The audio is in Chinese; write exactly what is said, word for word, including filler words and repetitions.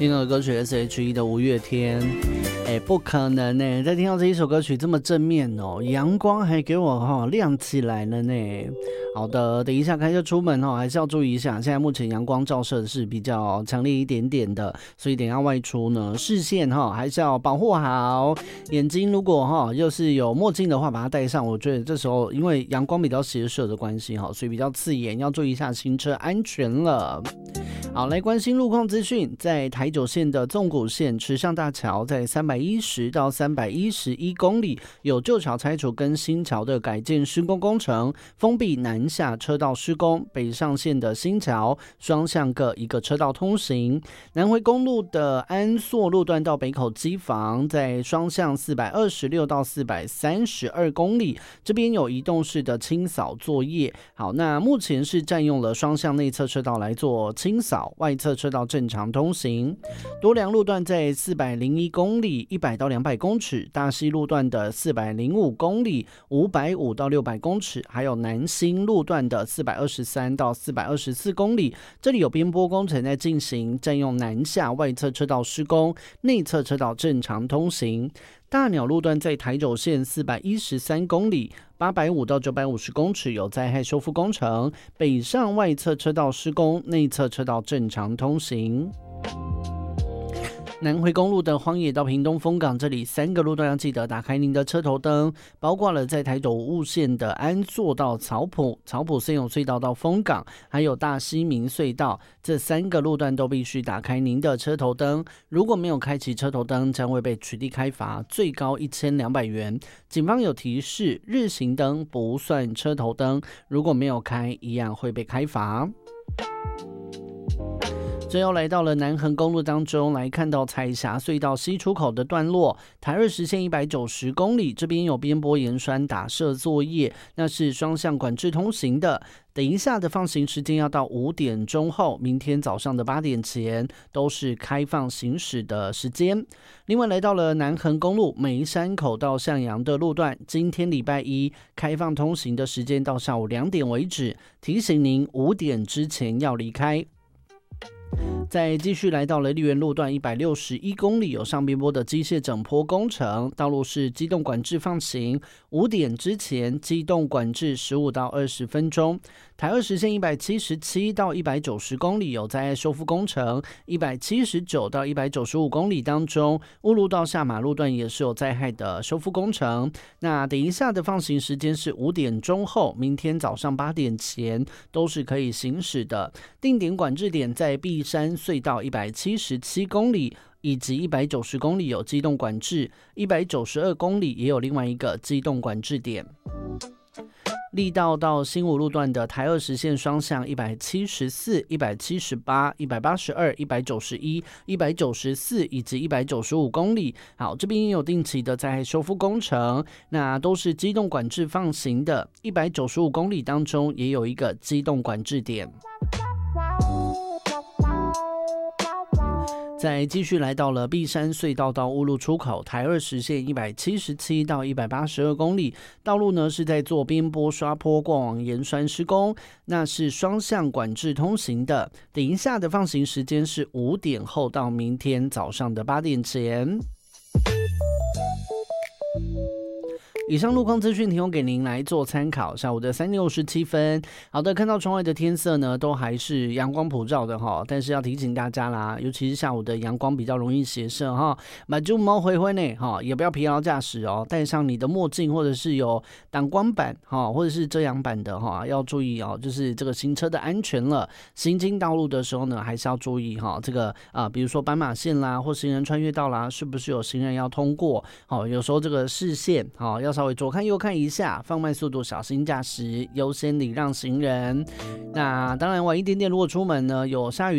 听到的歌曲 S H E 的五月天，哎，不可能呢！在听到这一首歌曲这么正面哦，阳光还给我哈、哦、亮起来了呢。好的，等一下开车出门哦，还是要注意一下。现在目前阳光照射是比较强烈一点点的，所以等一下外出呢，视线哈、哦、还是要保护好。眼睛如果哈、哦、又是有墨镜的话，把它戴上。我觉得这时候因为阳光比较斜射的关系哈，所以比较刺眼，要注意一下行车安全了。好，来关心路况资讯，在台九线的纵谷线池上大桥，在三百一十到三百一十一公里有旧桥拆除跟新桥的改建施工工程，封闭南下车道施工。北上线的新桥双向各一个车道通行。南回公路的安朔路段到北口机房，在双向四百二十六到四百三十二公里，这边有移动式的清扫作业。好，那目前是占用了双向内侧车道来做清扫。外侧车道正常通行。多良路段在四百零一公里一百到两百公尺，大溪路段的四百零五公里五百五到六百公尺，还有南新路段的四百二十三到四百二十四公里，这里有边坡工程在进行，占用南下外侧车道施工，内侧车道正常通行。大鸟路段在台九线四百一十三公里八百五到九百五十公尺有灾害修复工程，北上外侧车道施工，内侧车道正常通行。南回公路的荒野到屏东丰港，这里三个路段要记得打开您的车头灯，包括了在台九雾线的安朔到草埔、草埔森永隧道到丰港，还有大溪民隧道，这三个路段都必须打开您的车头灯。如果没有开启车头灯，将会被取缔开罚，最高一千两百元。警方有提示，日行灯不算车头灯，如果没有开，一样会被开罚。最后来到了南横公路当中，来看到彩霞隧道西出口的段落，台二实线一百九十公里，这边有边坡岩栓打设作业，那是双向管制通行的。等一下的放行时间要到五点钟后，明天早上的八点前都是开放行驶的时间。另外来到了南横公路梅山口到向阳的路段，今天礼拜一开放通行的时间到下午两点为止，提醒您五点之前要离开。再继续来到了丽园路段一百六十一公里，有上边坡的机械整坡工程，道路是机动管制放行，五点之前机动管制十五到二十分钟。台二实线一百七十七到一百九十公里有灾害修复工程，一百七十九到一百九十五公里当中，乌路到下马路段也是有灾害的修复工程。那等一下的放行时间是五点钟后，明天早上八点前都是可以行驶的。定点管制点在碧山隧道一百七十七公里。以及一百九十公里有机动管制，一百九十二公里也有另外一个机动管制点。力道到新武路段的台二实线双向一百七十四、一百七十八、一百八十二、一百九十一、一百九十四以及一百九十五公里。好，这边也有定期的灾害修复工程，那都是机动管制放行的。一百九十五公里当中也有一个机动管制点。再继续来到了碧山隧道到乌路出口，台二实线一百七十七到一百八十二公里，道路呢是在做边坡刷坡过往岩栓施工，那是双向管制通行的。等一下的放行时间是五点后到明天早上的八点前。以上路况资讯提供给您来做参考。下午的三点五十七分，好的，看到窗外的天色呢，都还是阳光普照的哈，但是要提醒大家啦，尤其是下午的阳光比较容易斜射哈，把就猫回回呢哈，也不要疲劳驾驶哦，戴上你的墨镜或者是有挡光板哈，或者是遮阳板的哈，要注意哦，就是这个行车的安全了。行经道路的时候呢，还是要注意哈，这个啊、呃，比如说斑马线啦，或行人穿越道啦，是不是有行人要通过？好，有时候这个视线好要稍微左看右看一下，放慢速度，小心驾驶，优先礼让行人。那当然晚一点点，如果出门呢有下雨